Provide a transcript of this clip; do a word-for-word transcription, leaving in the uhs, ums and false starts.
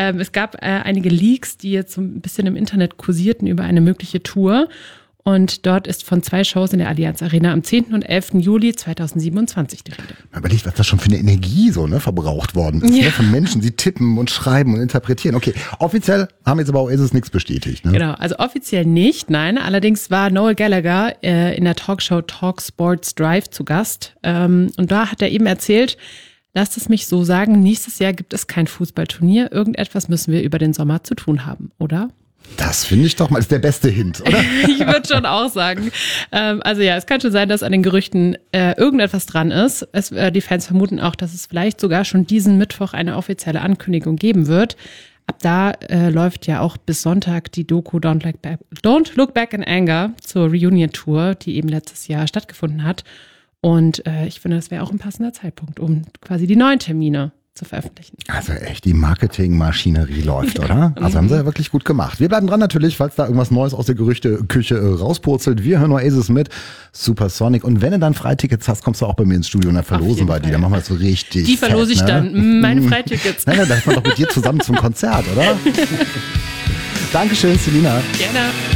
Ähm, es gab äh, einige Leaks, die jetzt so ein bisschen im Internet kursierten über eine mögliche Tour. Und dort ist von zwei Shows in der Allianz Arena am zehnten und elften Juli zweitausendsiebenundzwanzig die Rede. Man überlegt, was da schon für eine Energie so ne, verbraucht worden ist. Ja. Ne, von Menschen, die tippen und schreiben und interpretieren. Okay, offiziell haben jetzt aber Oasis nichts bestätigt. Ne? Genau, also offiziell nicht, nein. Allerdings war Noel Gallagher äh, in der Talkshow Talk Sports Drive zu Gast. Ähm, und da hat er eben erzählt, lasst es mich so sagen, nächstes Jahr gibt es kein Fußballturnier. Irgendetwas müssen wir über den Sommer zu tun haben, oder? Das finde ich doch mal, ist der beste Hint, oder? Ich würde schon auch sagen. Ähm, also ja, es kann schon sein, dass an den Gerüchten äh, irgendetwas dran ist. Es, äh, die Fans vermuten auch, dass es vielleicht sogar schon diesen Mittwoch eine offizielle Ankündigung geben wird. Ab da äh, läuft ja auch bis Sonntag die Doku Don't Look Back, Don't Look Back in Anger zur Reunion-Tour, die eben letztes Jahr stattgefunden hat. Und äh, ich finde, das wäre auch ein passender Zeitpunkt, um quasi die neuen Termine zu veröffentlichen. Also echt, die Marketingmaschinerie läuft, oder? Also haben sie ja wirklich gut gemacht. Wir bleiben dran natürlich, falls da irgendwas Neues aus der Gerüchteküche äh, rauspurzelt. Wir hören Oasis mit Supersonic. Und wenn du dann Freitickets hast, kommst du auch bei mir ins Studio und dann verlosen bei dir. Dann machen wir das so richtig Die verlose fett, ich ne? dann, meine Freitickets. Nein, nein, da ist man doch mit dir zusammen zum Konzert, oder? Dankeschön, Selina. Gerne.